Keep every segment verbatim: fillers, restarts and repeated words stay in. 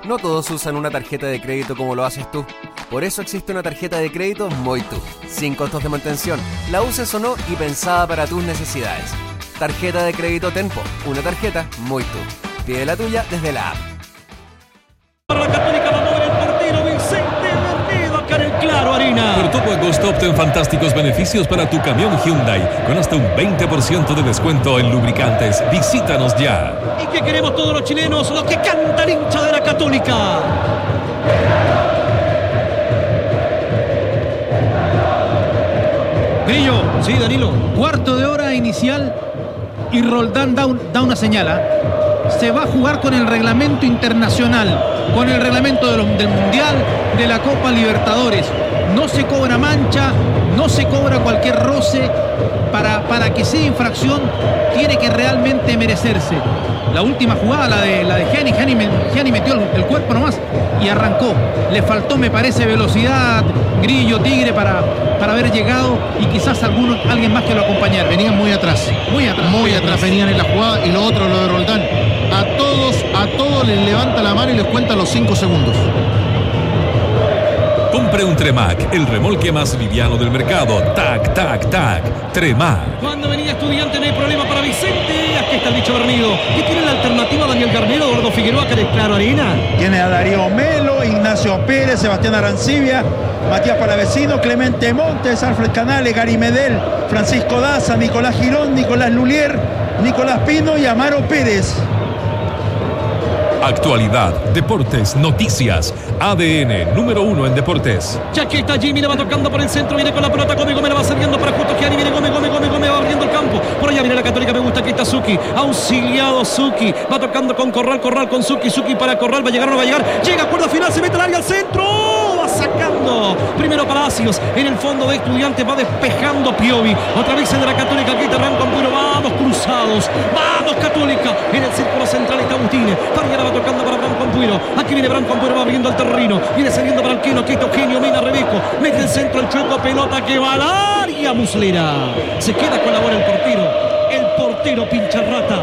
No todos usan una tarjeta de crédito como lo haces tú. Por eso existe una tarjeta de crédito Moitu, sin costos de mantención, la uses o no y pensada para tus necesidades. Tarjeta de crédito Tenpo, una tarjeta Moitu. Pide la tuya desde la app. Para la Católica va a mover el portero Vicente Bernedo acá en el Claro Arena. Por todo agosto obtén fantásticos beneficios para tu camión Hyundai con hasta un veinte por ciento de descuento en lubricantes. Visítanos ya. ¿Y qué queremos todos los chilenos? Los que canta el hincha de la Católica. Grillo, sí, Danilo. Cuarto de hora inicial y Roldán da, un, da una señal. ¿eh? Se va a jugar con el reglamento internacional, con el reglamento de lo, del Mundial, de la Copa Libertadores. No se cobra mancha, no se cobra cualquier roce. Para, para que sea infracción tiene que realmente merecerse. La última jugada, la de, la de Gianni, Gianni, Gianni metió el, el cuerpo nomás y arrancó. Le faltó, me parece, velocidad, Grillo, Tigre para, para haber llegado y quizás alguno, alguien más que lo acompañara. Venían muy atrás, muy atrás, muy, muy atrás atrás venían en la jugada. Y lo otro, lo de Roldán, a todos, a todos les levanta la mano y les cuenta los cinco segundos. Compre un Tremac, el remolque más liviano del mercado. Tac, tac, tac. Tremac. Cuando venía Estudiante no hay problema para Vicente. Aquí está el bicho Bernido. ¿Qué tiene la alternativa Daniel Garnero, Eduardo Figueroa, que es Claro Arena? Tiene a Darío Melo, Ignacio Pérez, Sebastián Arancibia, Matías Palavecino, Clemente Montes, Alfred Canales, Gary Medel, Francisco Daza, Nicolás Girón, Nicolás Lulier, Nicolás Pino y Amaro Pérez. Actualidad, deportes, noticias. A D N, número uno en deportes. Ya que está Jimmy, le va tocando por el centro, viene con la pelota, Gómez, Gómez la va saliendo para justo Gianni, viene Gómez, Gómez, Gómez, Gómez, va abriendo el campo. Por allá viene la Católica, me gusta, aquí está Zucchi, auxiliado Zucchi, va tocando con Corral, Corral con Zucchi, Zucchi para Corral, va a llegar o no va a llegar, llega a cuerda final, se mete al área al centro, va sacando. Primero Palacios, en el fondo de Estudiantes, va despejando Piovi, otra vez en de la Católica, aquí está Branco Ampuero, vamos cruzados, vamos Católica, en el círculo central está Agustínez, Parriera va tocando para Branco Ampuero, aquí viene Branco Ampuero, va abriendo el terreno, viene saliendo para el Quino, aquí está Eugenio Mena, Rebeco, mete el centro, el chueco, pelota que va al área, Muslera, se queda con la bola el portero, el portero Pincharrata.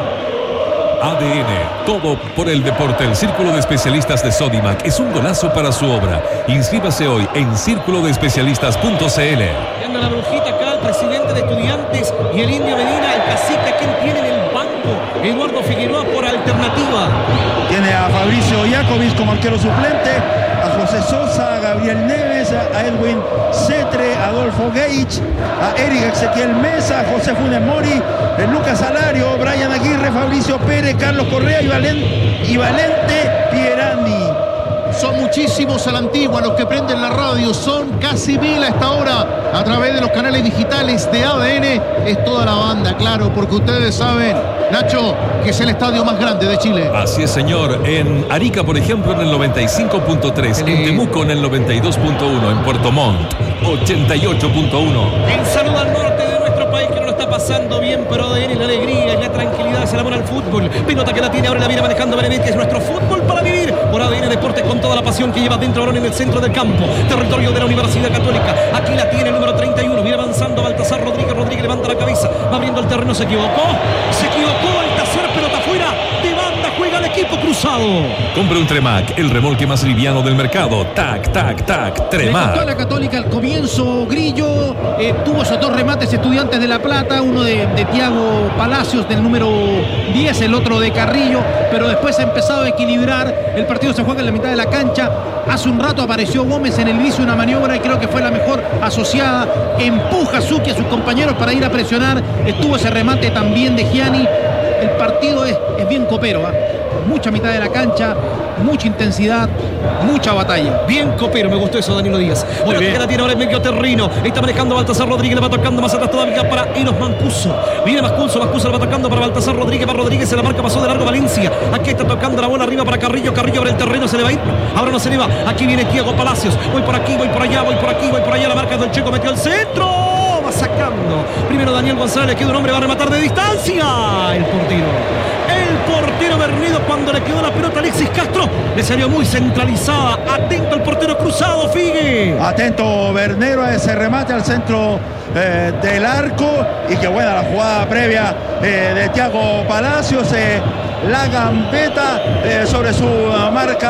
A D N, todo por el deporte. El Círculo de Especialistas de Sodimac es un golazo para su obra. Inscríbase hoy en círculo de especialistas punto c l. Anda la brujita acá, el presidente de Estudiantes y el Indio Medina, el cacique, quien tiene en el banco, Eduardo Figueroa por alternativa. Tiene a Fabricio Iacovis como arquero suplente, a José Sosa, a Gabriel Neves, a Edwin Cetre, a Adolfo Gage, a Eric Ezequiel Mesa, a José Funes Mori, a Lucas Alario, Brian Aguirre, Fabricio Pérez, Carlos Correa y, Valen, y Valente Pierani. Son muchísimos a la antigua los que prenden la radio, son casi mil a esta hora a través de los canales digitales de A D N. Es toda la banda, claro, porque ustedes saben, Nacho, que es el estadio más grande de Chile. Así es, señor. En Arica, por ejemplo, en el noventa y cinco punto tres, en Temuco en el noventa y dos punto uno, en Puerto Montt ochenta y ocho punto uno. En salud al norte de nuestro país, que no lo está pasando bien, pero A D N es la alegría, es la tranquilidad, es el amor al fútbol. Pelota que la tiene, ahora la viene manejando Benedetti, es nuestro fútbol para vivir. Por A D N Deportes, con toda la pasión que lleva dentro ahora en el centro del campo, territorio de la Universidad Católica. Aquí la tiene el número treinta y uno, viene avanzando Baltasar Rodríguez, Rodríguez levanta la cabeza, va abriendo el terreno, se equivocó, se equivocó, Baltasar, pelota afuera, de banda, juega el equipo cruzado. Compre un Tremac, el remolque más liviano del mercado. Tac, tac, tac, Le costó a Tremac. la Católica al comienzo, Grillo, eh, tuvo esos dos remates Estudiantes de La Plata, uno de, de Thiago Palacios del número diez, el otro de Carrillo, pero después ha empezado a equilibrar, el partido se juega en la mitad de la cancha. Hace un rato apareció Gómez en el inicio de una maniobra y creo que fue la mejor asociada, empuja a Zucchi a sus compañeros para ir a presionar, estuvo ese remate también de Gianni. El partido es, es bien copero, ¿eh? Mucha mitad de la cancha, mucha intensidad, mucha batalla. Bien copero, me gustó eso, Danilo Díaz. Bueno, que la tiene ahora el medio terreno. Está manejando Baltasar Rodríguez, le va tocando más atrás todavía para Enos Mancuso. Viene Mancuso, Mancuso le va tocando para Baltasar Rodríguez, para Rodríguez, se la marca, pasó de largo Valencia. Aquí está tocando la bola arriba para Carrillo, Carrillo abre el terreno, se le va a ir. Ahora no se le va. Aquí viene Thiago Palacios. Voy por aquí, voy por allá, voy por aquí, voy por allá. La marca del Checo metió el centro. Va sacando. Primero Daniel González, queda un hombre, va a rematar de distancia. El portero. El portero Bernido, cuando le quedó la pelota a Alexis Castro, le salió muy centralizada. Atento el portero cruzado, Figue. Atento Bernero a ese remate al centro eh, del arco. Y qué buena la jugada previa eh, de Thiago Palacios. Eh, la gambeta eh, sobre su uh, marca.